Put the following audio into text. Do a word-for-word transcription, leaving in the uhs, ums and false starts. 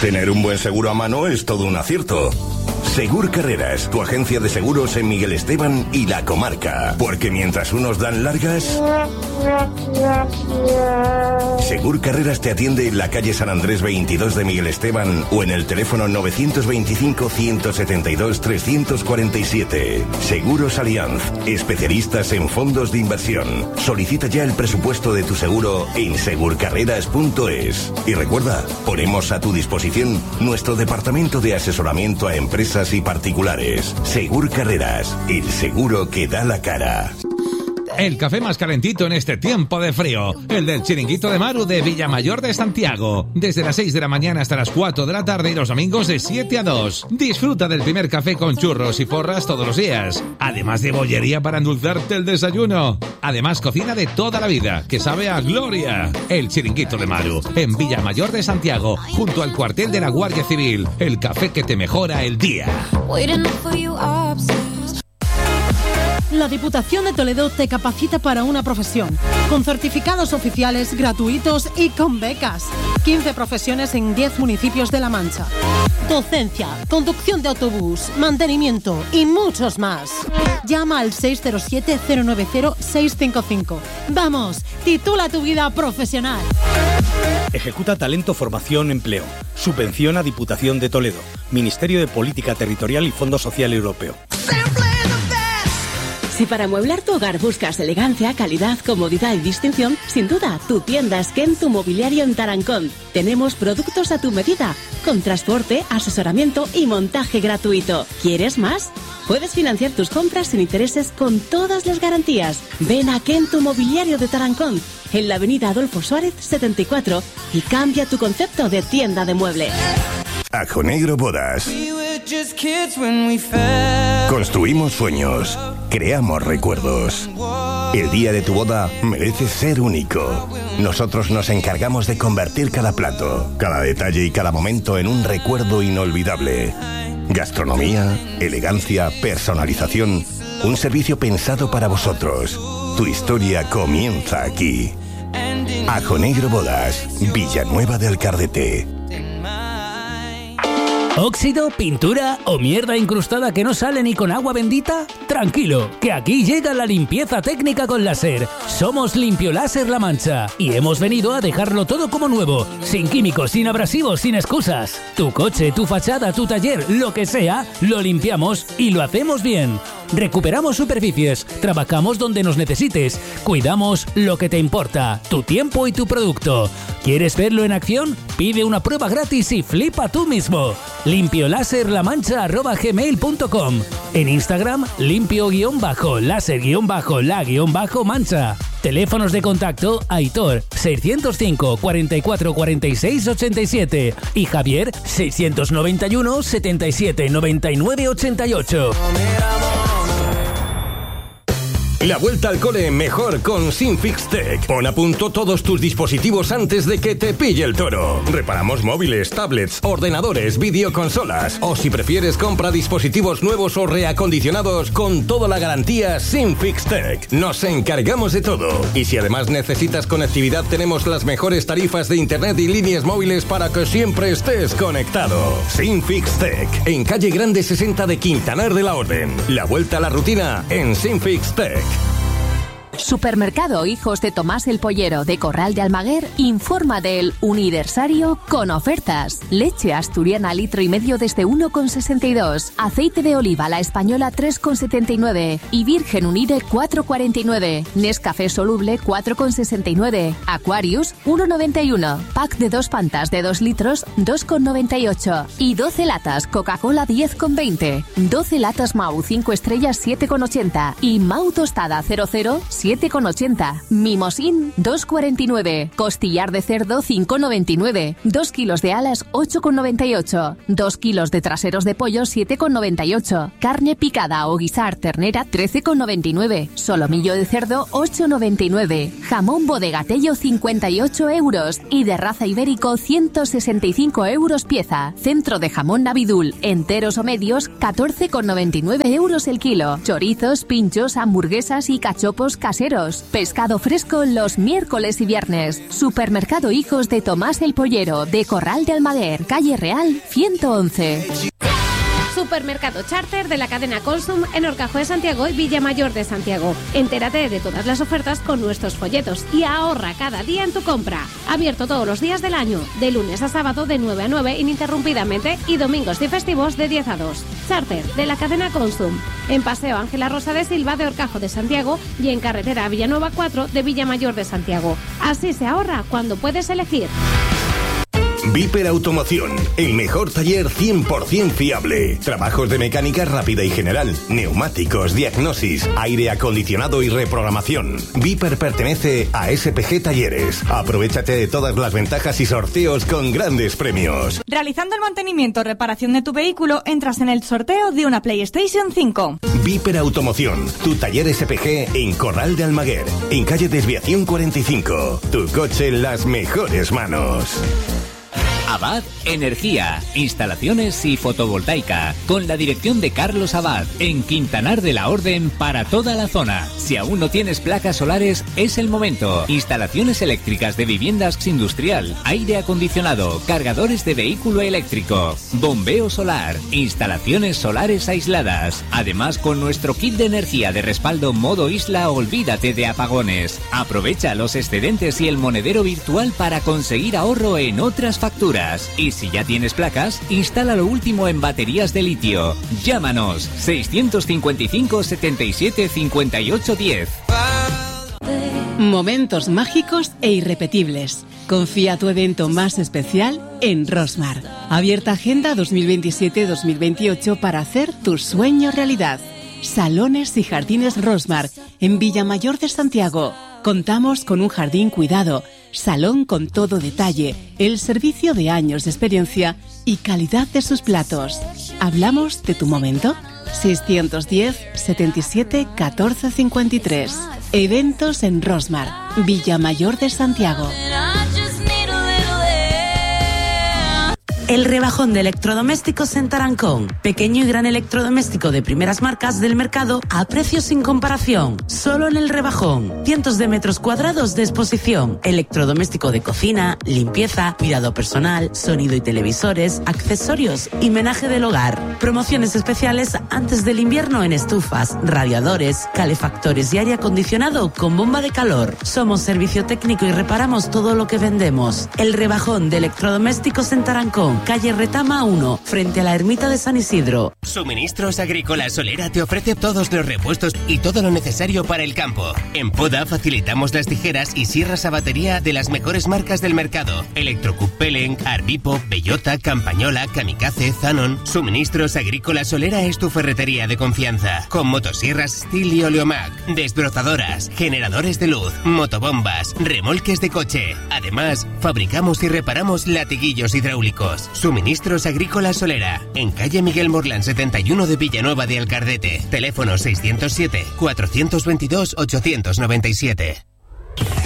Tener un buen seguro a mano es todo un acierto. Segur Carreras, tu agencia de seguros en Miguel Esteban y la comarca. Porque mientras unos dan largas, Segur Carreras te atiende en la calle San Andrés veintidós de Miguel Esteban o en el teléfono novecientos veinticinco, ciento setenta y dos, trescientos cuarenta y siete. Seguros Allianz, especialistas en fondos de inversión. Solicita ya el presupuesto de tu seguro en segur carreras punto es. Y recuerda, ponemos a tu disposición nuestro departamento de asesoramiento a empresas y particulares. Segur Carreras, el seguro que da la cara. El café más calentito en este tiempo de frío, el del Chiringuito de Maru de Villamayor de Santiago. Desde las seis de la mañana hasta las cuatro de la tarde y los domingos de siete a dos. Disfruta del primer café con churros y porras todos los días. Además de bollería para endulzarte el desayuno. Además, cocina de toda la vida, que sabe a gloria. El Chiringuito de Maru, en Villamayor de Santiago, junto al cuartel de la Guardia Civil. El café que te mejora el día. La Diputación de Toledo te capacita para una profesión, con certificados oficiales gratuitos y con becas. quince profesiones en diez municipios de La Mancha. Docencia, conducción de autobús, mantenimiento y muchos más. Llama al seis cero siete, cero nueve cero, seis cinco cinco. Vamos, titula tu vida profesional. Ejecuta Talento, Formación, Empleo. Subvenciona Diputación de Toledo. Ministerio de Política Territorial y Fondo Social Europeo. Si para amueblar tu hogar buscas elegancia, calidad, comodidad y distinción, sin duda, tu tienda es Kentu Mobiliario en Tarancón. Tenemos productos a tu medida, con transporte, asesoramiento y montaje gratuito. ¿Quieres más? Puedes financiar tus compras sin intereses con todas las garantías. Ven a Kentu Mobiliario de Tarancón, en la avenida Adolfo Suárez setenta y cuatro, y cambia tu concepto de tienda de muebles. Ajo Negro Bodas. Construimos sueños, creamos recuerdos. El día de tu boda merece ser único. Nosotros nos encargamos de convertir cada plato, cada detalle y cada momento en un recuerdo inolvidable. Gastronomía, elegancia, personalización, un servicio pensado para vosotros. Tu historia comienza aquí. Ajo Negro Bodas, Villanueva del Cardete. ¿Óxido, pintura o mierda incrustada que no sale ni con agua bendita? Tranquilo, que aquí llega la limpieza técnica con láser. Somos Limpio Láser La Mancha y hemos venido a dejarlo todo como nuevo, sin químicos, sin abrasivos, sin excusas. Tu coche, tu fachada, tu taller, lo que sea, lo limpiamos y lo hacemos bien. Recuperamos superficies, trabajamos donde nos necesites, cuidamos lo que te importa, tu tiempo y tu producto. ¿Quieres verlo en acción? Pide una prueba gratis y flipa tú mismo. limpiolaserlamancha arroba gmail punto com. En Instagram, limpio-láser-la-mancha. Teléfonos de contacto: Aitor seiscientos cinco, cuarenta y cuatro, cuarenta y seis, ochenta y siete y Javier seiscientos noventa y uno, setenta y siete, noventa y nueve, ochenta y ocho. La vuelta al cole mejor con Sinfix Tech. Pon a punto todos tus dispositivos antes de que te pille el toro. Reparamos móviles, tablets, ordenadores, videoconsolas. O si prefieres, compra dispositivos nuevos o reacondicionados con toda la garantía Sinfix Tech. Nos encargamos de todo. Y si además necesitas conectividad, tenemos las mejores tarifas de internet y líneas móviles para que siempre estés conectado. Sinfix Tech, en calle Grande sesenta de Quintanar de la Orden. La vuelta a la rutina en Sinfix Tech. Supermercado Hijos de Tomás el Pollero de Corral de Almaguer informa del Universario con ofertas. Leche asturiana litro y medio desde uno con sesenta y dos. Aceite de oliva la española tres con setenta y nueve. Y Virgen Unide cuatro con cuarenta y nueve. Nescafé soluble cuatro con sesenta y nueve. Aquarius uno con noventa y uno. Pack de dos pantas de dos litros dos con noventa y ocho. Y doce latas Coca-Cola diez con veinte. doce latas Mau cinco estrellas siete con ochenta. Y Mau tostada cero cero siete con ochenta. Mimosín dos con cuarenta y nueve. Costillar de cerdo cinco con noventa y nueve. dos kilos de alas ocho con noventa y ocho. dos kilos de traseros de pollo siete con noventa y ocho. Carne picada o guisar ternera trece con noventa y nueve. Solomillo de cerdo ocho con noventa y nueve. Jamón Bodegatello cincuenta y ocho euros. Y de raza ibérico ciento sesenta y cinco euros pieza. Centro de jamón Navidul enteros o medios catorce con noventa y nueve euros el kilo. Chorizos, pinchos, hamburguesas y cachopos caseros caseros. Pescado fresco los miércoles y viernes. Supermercado Hijos de Tomás el Pollero, de Corral de Almaguer, calle Real, ciento once. Supermercado Charter de la cadena Consum en Horcajo de Santiago y Villamayor de Santiago. Entérate de todas las ofertas con nuestros folletos y ahorra cada día en tu compra. Abierto todos los días del año, de lunes a sábado de nueve a nueve ininterrumpidamente y domingos y festivos de diez a dos. Charter de la cadena Consum en Paseo Ángela Rosa de Silva de Horcajo de Santiago y en carretera Villanueva cuatro de Villamayor de Santiago. Así se ahorra cuando puedes elegir. Viper Automoción, el mejor taller cien por ciento fiable. Trabajos de mecánica rápida y general, neumáticos, diagnosis, aire acondicionado y reprogramación. Viper pertenece a S P G Talleres. Aprovechate de todas las ventajas y sorteos con grandes premios. Realizando el mantenimiento o reparación de tu vehículo, entras en el sorteo de una PlayStation cinco. Viper Automoción, tu taller S P G en Corral de Almaguer, en calle Desviación cuarenta y cinco. Tu coche en las mejores manos. Abad Energía, instalaciones y fotovoltaica, con la dirección de Carlos Abad, en Quintanar de la Orden para toda la zona. Si aún no tienes placas solares, es el momento. Instalaciones eléctricas de viviendas industrial, aire acondicionado, cargadores de vehículo eléctrico, bombeo solar, instalaciones solares aisladas. Además, con nuestro kit de energía de respaldo modo isla, olvídate de apagones. Aprovecha los excedentes y el monedero virtual para conseguir ahorro en otras facturas. Y si ya tienes placas, instala lo último en baterías de litio. Llámanos seiscientos cincuenta y cinco, setenta y siete, cincuenta y ocho, diez. Momentos mágicos e irrepetibles. Confía tu evento más especial en Rosmar. Abierta agenda dos mil veintisiete dos mil veintiocho para hacer tu sueño realidad. Salones y Jardines Rosmar en Villamayor de Santiago. Contamos con un jardín cuidado, salón con todo detalle, el servicio de años de experiencia y calidad de sus platos. ¿Hablamos de tu momento? seiscientos diez, setenta y siete, catorce cincuenta y tres. Eventos en Rosmar, Villamayor de Santiago. El rebajón de electrodomésticos en Tarancón. Pequeño y gran electrodoméstico de primeras marcas del mercado a precios sin comparación. Solo en el rebajón. Cientos de metros cuadrados de exposición. Electrodoméstico de cocina, limpieza, cuidado personal, sonido y televisores, accesorios y menaje del hogar. Promociones especiales antes del invierno en estufas, radiadores, calefactores y aire acondicionado con bomba de calor. Somos servicio técnico y reparamos todo lo que vendemos. El rebajón de electrodomésticos en Tarancón. Calle Retama uno, frente a la ermita de San Isidro. Suministros Agrícola Solera te ofrece todos los repuestos y todo lo necesario para el campo. En Poda facilitamos las tijeras y sierras a batería de las mejores marcas del mercado. Electrocup Peleng, Arbipo, Bellota, Campañola, Kamikaze, Zanon. Suministros Agrícola Solera es tu ferretería de confianza. Con motosierras Steel y Oleomac, desbrozadoras, generadores de luz, motobombas, remolques de coche. Además, fabricamos y reparamos latiguillos hidráulicos. Suministros Agrícola Solera, en calle Miguel Morlán setenta y uno de Villanueva de Alcardete. Teléfono seiscientos siete, cuatrocientos veintidós, ochocientos noventa y siete.